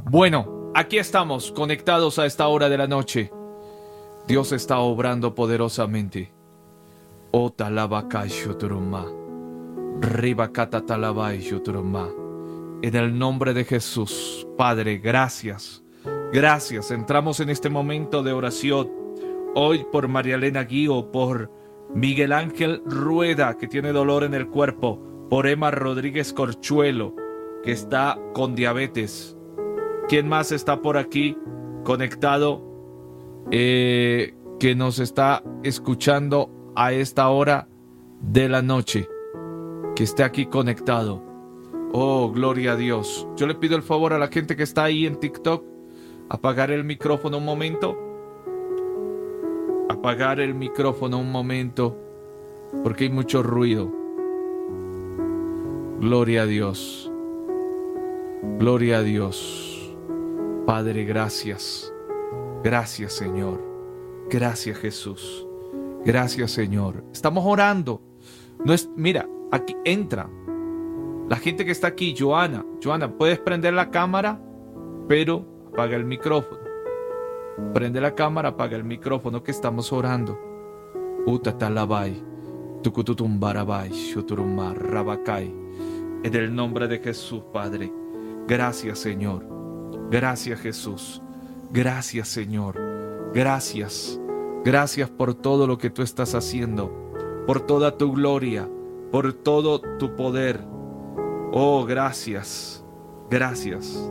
Bueno, aquí estamos, conectados a esta hora de la noche. Dios está obrando poderosamente. En el nombre de Jesús, Padre, gracias. Gracias. Entramos en este momento de oración. Hoy por María Elena Guío, por Miguel Ángel Rueda, que tiene dolor en el cuerpo, por Emma Rodríguez Corchuelo, que está con diabetes. ¿Quién más está por aquí conectado? Que nos está escuchando a esta hora de la noche, que esté aquí conectado. Oh, gloria a Dios. Yo le pido el favor a la gente que está ahí en TikTok, apagar el micrófono un momento. Apagar el micrófono un momento, porque hay mucho ruido. Gloria a Dios. Gloria a Dios. Padre, gracias. Gracias, Señor. Gracias, Jesús. Gracias, Señor. Estamos orando. Mira, aquí entra la gente que está aquí. Joana, puedes prender la cámara, pero apaga el micrófono. Prende la cámara, apaga el micrófono, que estamos orando. Utatalabai, tukututumbarabai, shuturumar, rabakai. En el nombre de Jesús, Padre. Gracias, Señor. Gracias, Jesús. Gracias, Señor. Gracias. Gracias por todo lo que tú estás haciendo, por toda tu gloria, por todo tu poder. Oh, gracias. Gracias.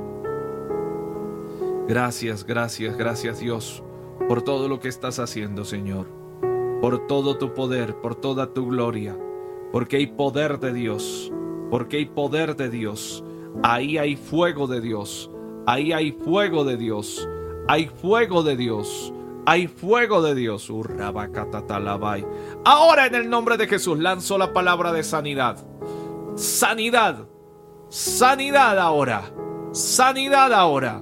Gracias Dios, por todo lo que estás haciendo, Señor, por todo tu poder, por toda tu gloria, porque hay poder de Dios, porque hay poder de Dios, ahí hay fuego de Dios, ahí hay fuego de Dios, hay fuego de Dios, hay fuego de Dios. Ahora en el nombre de Jesús lanzo la palabra de sanidad, sanidad, sanidad ahora, sanidad ahora.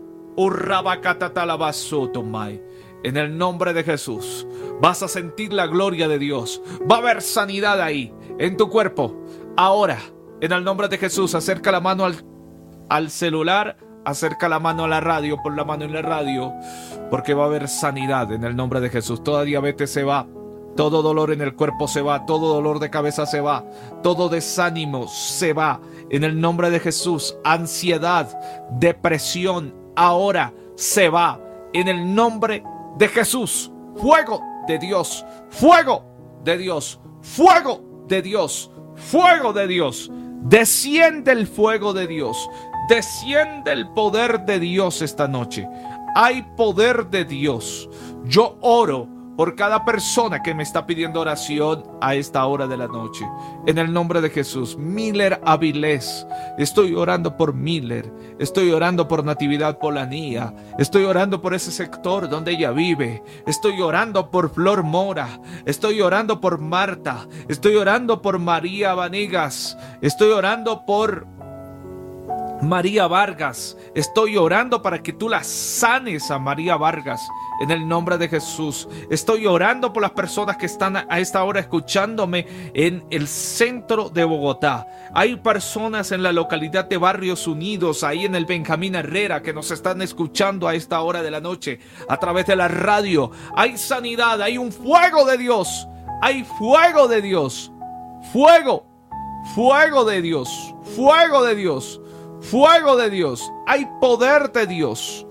En el nombre de Jesús vas a sentir la gloria de Dios. Va a haber sanidad ahí en tu cuerpo. Ahora, en el nombre de Jesús, acerca la mano al celular, acerca la mano a la radio, pon la mano en la radio, porque va a haber sanidad en el nombre de Jesús. Toda diabetes se va, todo dolor en el cuerpo se va, todo dolor de cabeza se va, todo desánimo se va en el nombre de Jesús. Ansiedad, depresión, ahora se va en el nombre de Jesús. Fuego de Dios, fuego de Dios, fuego de Dios, fuego de Dios. Desciende el fuego de Dios, desciende el poder de Dios esta noche. Hay poder de Dios. Yo oro por cada persona que me está pidiendo oración a esta hora de la noche. En el nombre de Jesús. Miller Avilés. Estoy orando por Miller. Estoy orando por Natividad Polanía. Estoy orando por ese sector donde ella vive. Estoy orando por Flor Mora. Estoy orando por Marta. Estoy orando por María Vanegas. Estoy orando por María Vargas. Estoy orando para que tú la sanes a María Vargas en el nombre de Jesús. Estoy orando por las personas que están a esta hora escuchándome en el centro de Bogotá. Hay personas en la localidad de Barrios Unidos, ahí en el Benjamín Herrera, que nos están escuchando a esta hora de la noche a través de la radio. Hay sanidad, hay un fuego de Dios. Hay fuego de Dios. Fuego, fuego de Dios, fuego de Dios. Fuego de Dios, hay poder de Dios.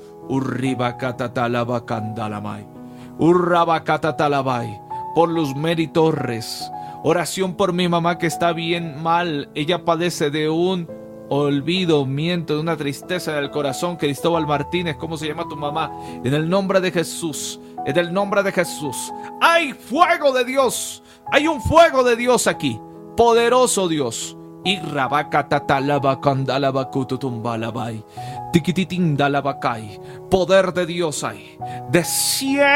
Por Luz Mary Torres. Oración por mi mamá que está bien mal. Ella padece de un olvido, de una tristeza del corazón. Cristóbal Martínez, ¿cómo se llama tu mamá? En el nombre de Jesús, en el nombre de Jesús. Hay fuego de Dios. Hay un fuego de Dios aquí. Poderoso Dios. Y poder de Dios hay. Desciende